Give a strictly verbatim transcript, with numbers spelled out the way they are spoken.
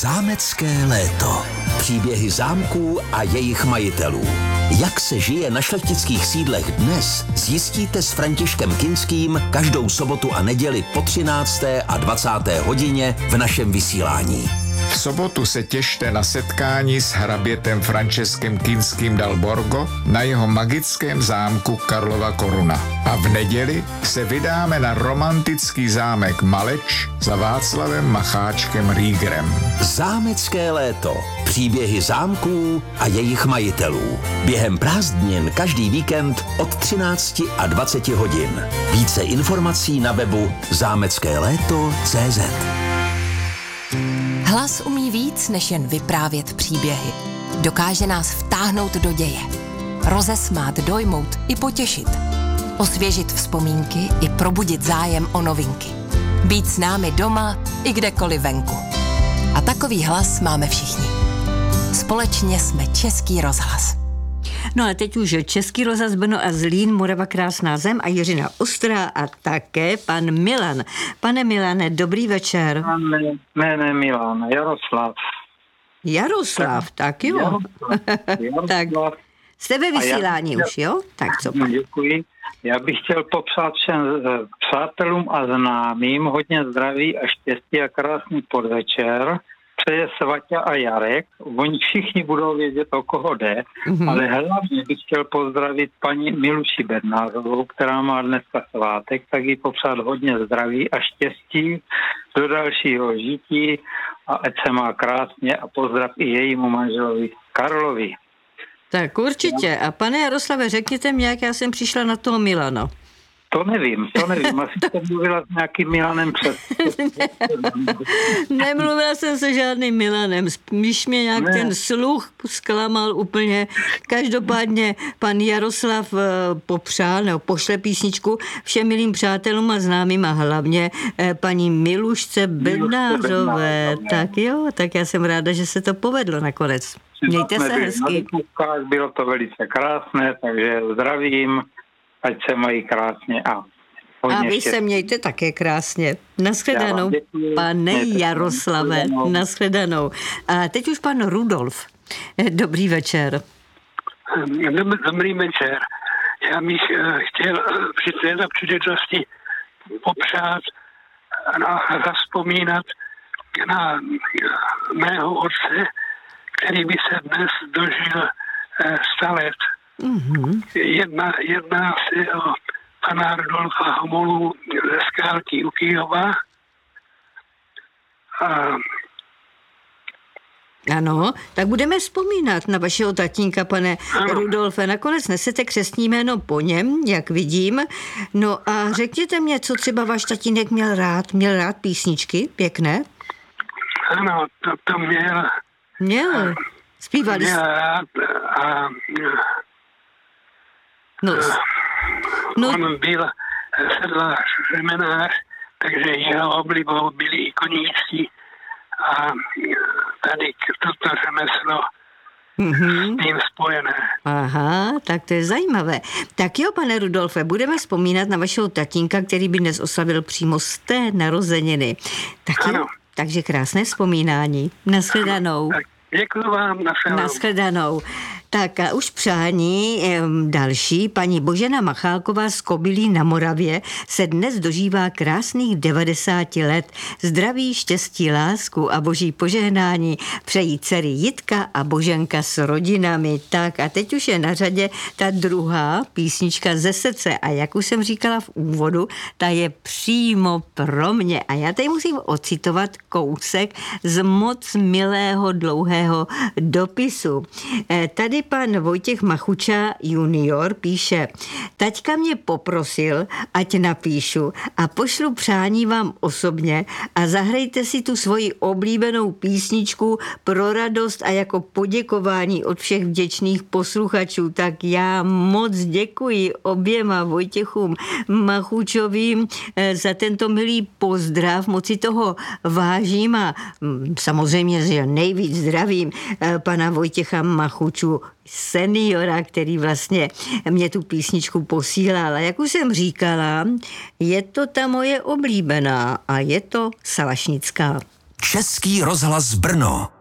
Zámecké léto. Příběhy zámků a jejich majitelů. Jak se žije na šlechtických sídlech dnes, zjistíte s Františkem Kinským každou sobotu a neděli po třinácté a dvacáté hodině v našem vysílání. V sobotu se těšte na setkání s hrabětem Františkem Kinským dal Borgo na jeho magickém zámku Karlova Koruna. A v neděli se vydáme na romantický zámek Maleč za Václavem Macháčkem Riegerem. Zámecké léto. Příběhy zámků a jejich majitelů. Během prázdnin každý víkend od třinácti a dvaceti hodin. Více informací na webu zámecké léto tečka cé zet. Hlas umí víc, než jen vyprávět příběhy. Dokáže nás vtáhnout do děje. Rozesmát, dojmout i potěšit. Osvěžit vzpomínky i probudit zájem o novinky. Být s námi doma i kdekoliv venku. A takový hlas máme všichni. Společně jsme Český rozhlas. No a teď už Český rozhlas Brno a Zlín, Morava krásná zem a Jiřina Ostrá a také pan Milan. Pane Milane, dobrý večer. Ne, ne, ne Milan, Jaroslav. Jaroslav, tak, tak jo. Jaroslav, Jaroslav. Tak jste ve vysílání já, už, jo? Tak co? Děkuji. Já bych chtěl popřát všem přátelům a známým hodně zdraví a štěstí a krásný podvečer. Přeje Svaťa a Jarek. Oni všichni budou vědět, o koho jde, mm-hmm. ale hlavně bych chtěl pozdravit paní Miluši Bednářovou, která má dneska svátek, tak jí popřát hodně zdraví a štěstí do dalšího žití a ať se má krásně a pozdrav i jejímu manželovi Karlovi. Tak určitě. A pane Jaroslave, řekněte mi, jak já jsem přišla na toho Milana. To nevím, to nevím. Asi jste mluvila s nějakým Milanem před... ne, nemluvila jsem se žádným Milanem. Spíš mě nějak ne. ten sluch zklamal úplně. Každopádně pan Jaroslav popřál, nebo pošle písničku všem milým přátelům a známým a hlavně paní Milušce Bednářové. Tak jo, tak já jsem ráda, že se to povedlo nakonec. Mějte se hezky. Bylo to velice krásné, takže zdravím. Ať se mají krásně a hodně A vy štěstí. se mějte také krásně. Naschledanou, pane Jaroslave. Naschledanou. A teď už pan Rudolf. Dobrý večer. Dobrý večer. Já bych chtěl při této příležitosti popřát a zavzpomínat na mého otce, který by se dnes dožil sta let. Mm-hmm. Jedna, jedná se o pana Rudolfa Homolu ze Skálky u Kyjova. A... Ano, tak budeme vzpomínat na vašeho tatínka, pane ano. Rudolfe. Nakonec nesete křestní jméno po něm, jak vidím. No a řekněte mě, co třeba váš tatínek měl rád. Měl rád písničky pěkné? Ano, to, to měl. Měl. Zpívali měl rád a... No, no. On byl sedlář, řemenář, takže jeho oblibou byli i koníci a tady toto řemeslo mm-hmm. s tím spojené. Aha, tak to je zajímavé. Tak jo, pane Rudolfe, budeme vzpomínat na vašeho tatínka, který by dnes oslavil přímo z té narozeniny. Tak jo, takže krásné vzpomínání. Naschledanou. Tak, děkuji vám. Naschledanou. Naschledanou. Tak a už přání další, paní Božena Machálková z Kobylí na Moravě se dnes dožívá krásných devadesáti let. Zdraví, štěstí, lásku a boží požehnání přejí dcery Jitka a Boženka s rodinami. Tak a teď už je na řadě ta druhá písnička ze srdce a jak už jsem říkala v úvodu, ta je přímo pro mě. A já tady musím ocitovat kousek z moc milého dlouhého dopisu. Tady pan Vojtěch Machuča junior píše: taťka mě poprosil, ať napíšu a pošlu přání vám osobně a zahrajte si tu svoji oblíbenou písničku pro radost a jako poděkování od všech vděčných posluchačů. Tak já moc děkuji oběma Vojtěchům Machučovým za tento milý pozdrav, moc si toho vážím a samozřejmě, že nejvíc zdravím pana Vojtěcha Machuču seniora, který vlastně mě tu písničku posílal. A jak už jsem říkala, je to ta moje oblíbená a je to Salašnická. Český rozhlas Brno.